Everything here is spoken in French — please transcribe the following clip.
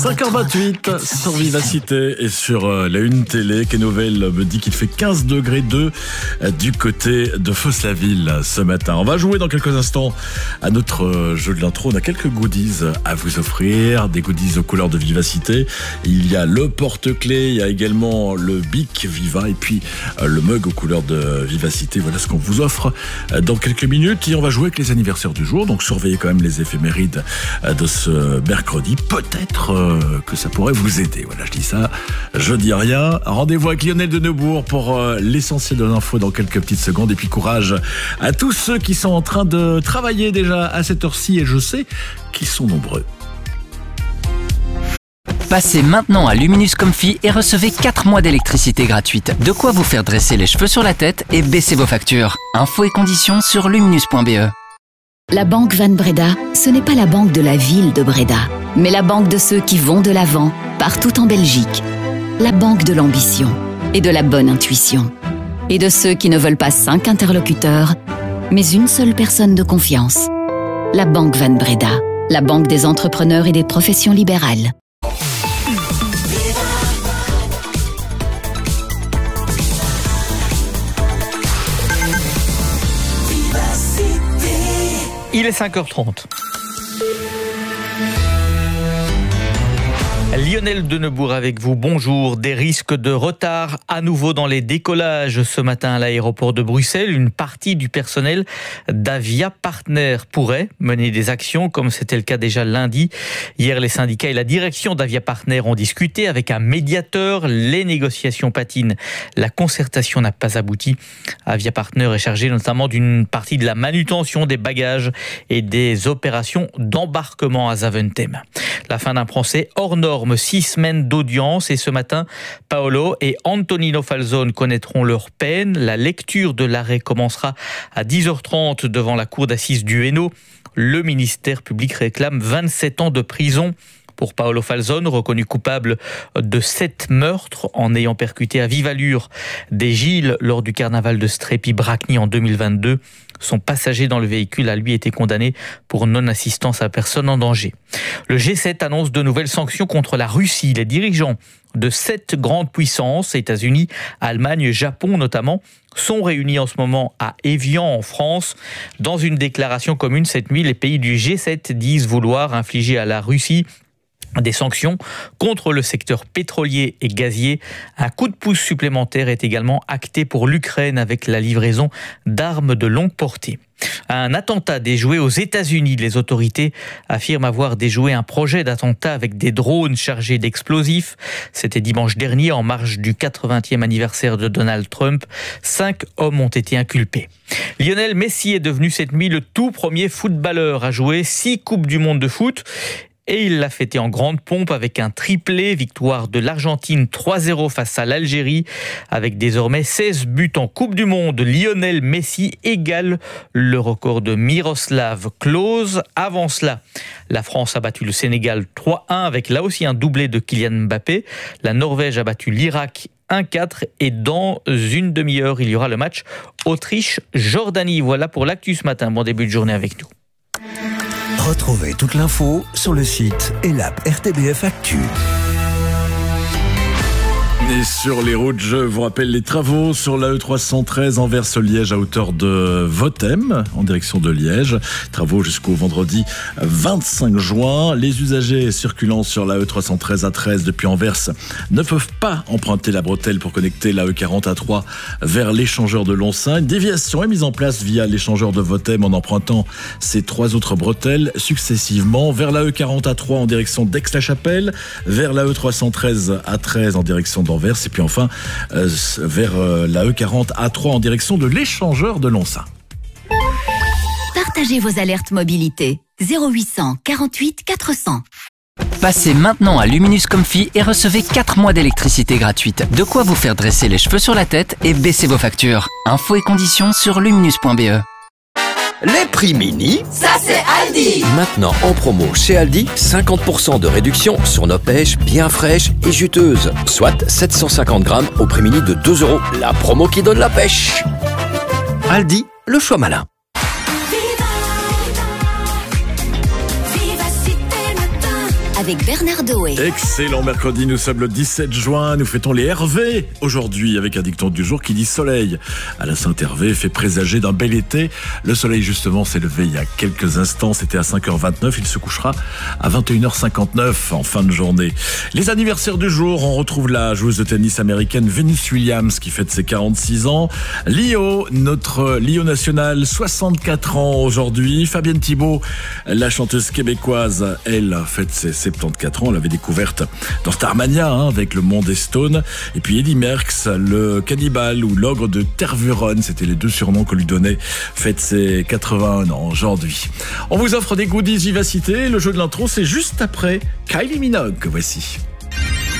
5h28 sur Vivacité et sur la Une télé. Nouvelle me dit qu'il fait 15 degrés 2 du côté de Fosse-la-Ville ce matin. On va jouer dans quelques instants à notre jeu de l'intro. On a quelques goodies à vous offrir, des goodies aux couleurs de Vivacité. Il y a le porte-clés, il y a également le Bic Viva et puis le mug aux couleurs de Vivacité. Voilà ce qu'on vous offre dans quelques minutes. Et on va jouer avec les anniversaires du jour. Donc surveillez quand même les éphémérides de ce mercredi. Peut-être que ça pourrait vous aider. Voilà, je dis ça, je dis rien. Rendez-vous avec Lionel de Neubourg pour l'essentiel de l'info dans quelques petites secondes. Et puis courage à tous ceux qui sont en train de travailler déjà à cette heure-ci, et je sais qu'ils sont nombreux. Passez maintenant à Luminus Comfy et recevez 4 mois d'électricité gratuite. De quoi vous faire dresser les cheveux sur la tête et baisser vos factures. Infos et conditions sur luminus.be. La banque Van Breda, ce n'est pas la banque de la ville de Breda, mais la banque de ceux qui vont de l'avant, partout en Belgique. La banque de l'ambition et de la bonne intuition. Et de ceux qui ne veulent pas 5 interlocuteurs, mais une seule personne de confiance. La banque Van Breda, la banque des entrepreneurs et des professions libérales. Il est 5h30. Lionel de Neubourg avec vous, bonjour. Des risques de retard à nouveau dans les décollages ce matin à l'aéroport de Bruxelles. Une partie du personnel d'Avia Partner pourrait mener des actions comme c'était le cas déjà lundi. Hier, les syndicats et la direction d'Avia Partner ont discuté avec un médiateur. Les négociations patinent. La concertation n'a pas abouti. Avia Partner est chargé notamment d'une partie de la manutention des bagages et des opérations d'embarquement à Zaventem. La fin d'un procès hors norme, 6 semaines d'audience, et ce matin, Paolo et Antonino Falzone connaîtront leur peine. La lecture de l'arrêt commencera à 10h30 devant la cour d'assises du Hainaut. Le ministère public réclame 27 ans de prison pour Paolo Falzone, reconnu coupable de 7 meurtres en ayant percuté à vive allure des Gilles lors du carnaval de Strépy-Bracny en 2022. Son passager dans le véhicule a lui été condamné pour non-assistance à personne en danger. Le G7 annonce de nouvelles sanctions contre la Russie. Les dirigeants de 7 grandes puissances, États-Unis, Allemagne, Japon notamment, sont réunis en ce moment à Évian en France. Dans une déclaration commune cette nuit, les pays du G7 disent vouloir infliger à la Russie des sanctions contre le secteur pétrolier et gazier. Un coup de pouce supplémentaire est également acté pour l'Ukraine avec la livraison d'armes de longue portée. Un attentat déjoué aux États-Unis. Les autorités affirment avoir déjoué un projet d'attentat avec des drones chargés d'explosifs. C'était dimanche dernier, en marge du 80e anniversaire de Donald Trump. 5 hommes ont été inculpés. Lionel Messi est devenu cette nuit le tout premier footballeur à jouer 6 Coupes du Monde de foot. Et il l'a fêté en grande pompe avec un triplé, victoire de l'Argentine 3-0 face à l'Algérie. Avec désormais 16 buts en Coupe du Monde, Lionel Messi égale le record de Miroslav Klose. Avant cela, la France a battu le Sénégal 3-1 avec là aussi un doublé de Kylian Mbappé. La Norvège a battu l'Irak 1-4 et dans une demi-heure, il y aura le match Autriche-Jordanie. Voilà pour l'actu ce matin. Bon début de journée avec nous. Retrouvez toute l'info sur le site et l'app RTBF Actu. Et sur les routes, je vous rappelle les travaux sur la E313 Anvers-Liège à hauteur de Votem, en direction de Liège. Travaux jusqu'au vendredi 25 juin. Les usagers circulant sur la E313 A13 depuis Anvers ne peuvent pas emprunter la bretelle pour connecter la E40 A3 vers l'échangeur de Lonsin. Une déviation est mise en place via l'échangeur de Votem en empruntant ces 3 autres bretelles successivement vers la E40 A3 en direction d'Aix-la-Chapelle, vers la E313 A13 en direction d'Anvers et puis enfin vers la E40 A3 en direction de l'échangeur de Lonsin. Partagez vos alertes mobilité 0800 48 400. Passez maintenant à Luminus Comfy et recevez 4 mois d'électricité gratuite. De quoi vous faire dresser les cheveux sur la tête et baisser vos factures. Infos et conditions sur luminus.be. Les prix mini, ça c'est Aldi. Maintenant en promo chez Aldi, 50% de réduction sur nos pêches bien fraîches et juteuses. Soit 750 grammes au prix mini de 2 €. La promo qui donne la pêche. Aldi, le choix malin. Avec avec Bernard Doé. Excellent mercredi, nous sommes le 17 juin, nous fêtons les Hervé aujourd'hui avec un dicton du jour qui dit soleil. À la Saint-Hervé fait présager d'un bel été. Le soleil justement s'est levé il y a quelques instants, c'était à 5h29, il se couchera à 21h59 en fin de journée. Les anniversaires du jour, on retrouve la joueuse de tennis américaine Venus Williams qui fête ses 46 ans. Lio, notre Lio national, 64 ans aujourd'hui. Fabienne Thibault, la chanteuse québécoise, elle fête ses 74 ans. On l'avait découverte dans Starmania avec le Monde des Stones. Et puis Eddie Merckx, le cannibale ou l'ogre de Tervuren, c'était les deux surnoms qu'on lui donnait, fête ses 81 ans aujourd'hui. On vous offre des goodies Vivacité. Le jeu de l'intro, c'est juste après Kylie Minogue que voici.